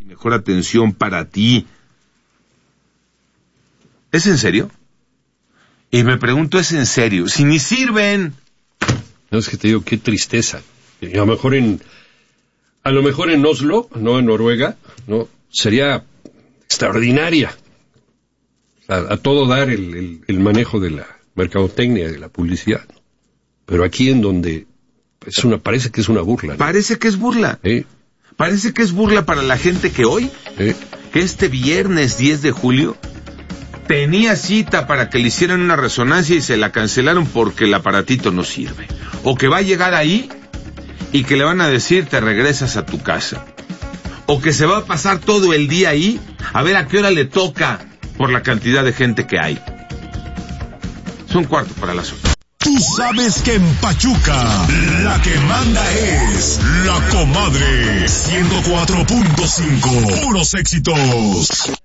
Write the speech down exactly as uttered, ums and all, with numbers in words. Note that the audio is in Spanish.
mejor atención para ti. ¿Es en serio? Y me pregunto, ¿es en serio? Si ni sirven. No, es que te digo, qué tristeza. Y a lo mejor en, a lo mejor en Oslo, no en Noruega, no, sería extraordinaria. A, a todo dar el, el, el manejo de la mercadotecnia, de la publicidad. Pero aquí en donde es una, parece que es una burla, ¿no? Parece que es burla. ¿Eh? Parece que es burla para la gente que hoy, ¿Eh? que este viernes diez de julio, tenía cita para que le hicieran una resonancia y se la cancelaron porque el aparatito no sirve. O que va a llegar ahí y que le van a decir te regresas a tu casa. O que se va a pasar todo el día ahí a ver a qué hora le toca por la cantidad de gente que hay. Son cuarto para las ocho. Tú sabes que en Pachuca la que manda es la comadre ciento cuatro punto cinco. Puros éxitos.